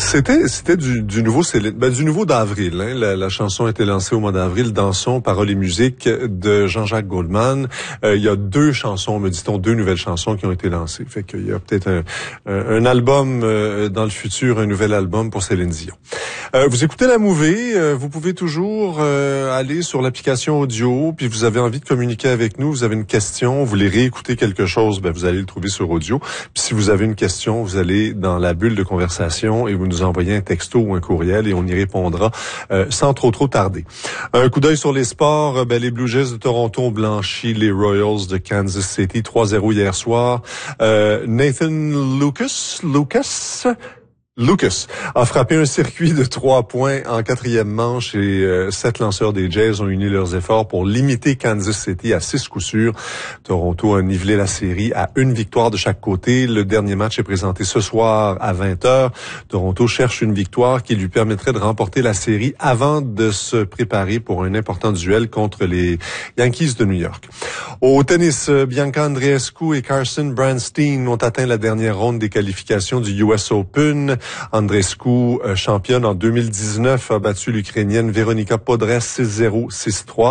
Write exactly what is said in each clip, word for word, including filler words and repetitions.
C'était c'était du, du nouveau Céline, ben, du nouveau d'avril. Hein. La, la chanson a été lancée au mois d'avril. Dansons, paroles et musique de Jean-Jacques Goldman. Euh, il y a deux chansons, me dit-on, deux nouvelles chansons qui ont été lancées. Fait qu'il y a peut-être un, un, un album euh, dans le futur, un nouvel album pour Céline Dion. Euh, vous écoutez La Mouvée, euh, vous pouvez toujours euh, aller sur l'application audio, puis vous avez envie de communiquer avec nous, vous avez une question, vous voulez réécouter quelque chose, ben vous allez le trouver sur audio. Puis si vous avez une question, vous allez dans la bulle de conversation et vous nous envoyez un texto ou un courriel et on y répondra euh, sans trop trop tarder. Un coup d'œil sur les sports, ben les Blue Jays de Toronto ont blanchi les Royals de Kansas City trois zéro hier soir. Euh, Nathan Lucas, Lucas Lucas a frappé un circuit de trois points en quatrième manche et euh, sept lanceurs des Jays ont uni leurs efforts pour limiter Kansas City à six coups sûrs. Toronto a nivelé la série à une victoire de chaque côté. Le dernier match est présenté ce soir à vingt heures. Toronto cherche une victoire qui lui permettrait de remporter la série avant de se préparer pour un important duel contre les Yankees de New York. Au tennis, Bianca Andreescu et Carson Branstein ont atteint la dernière ronde des qualifications du U S Open. Andreescu, euh, championne en deux mille dix-neuf, a battu l'Ukrainienne Veronika Podres six zéro, six trois.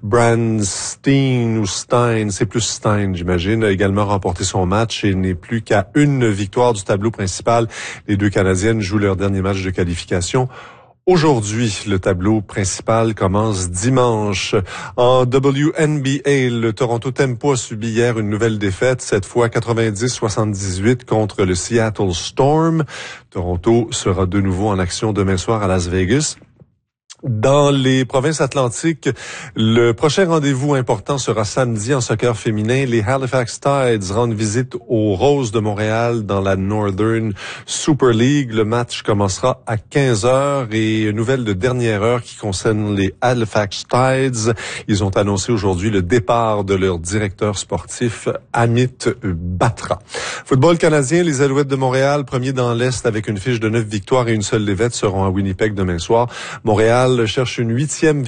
Branstein ou Stein, c'est plus Stein, j'imagine, a également remporté son match et n'est plus qu'à une victoire du tableau principal. Les deux Canadiennes jouent leur dernier match de qualification aujourd'hui. Le tableau principal commence dimanche. En W N B A, le Toronto Tempo a subi hier une nouvelle défaite, cette fois quatre-vingt-dix à soixante-dix-huit contre le Seattle Storm. Toronto sera de nouveau en action demain soir à Las Vegas. Dans les provinces atlantiques, le prochain rendez-vous important sera samedi en soccer féminin. Les Halifax Tides rendent visite aux Roses de Montréal dans la Northern Super League. Le match commencera à quinze heures et une nouvelle de dernière heure qui concerne les Halifax Tides. Ils ont annoncé aujourd'hui le départ de leur directeur sportif, Amit Batra. Football canadien, les Alouettes de Montréal, premiers dans l'Est avec une fiche de neuf victoires et une seule défaite, seront à Winnipeg demain soir. Montréal cherche une huitième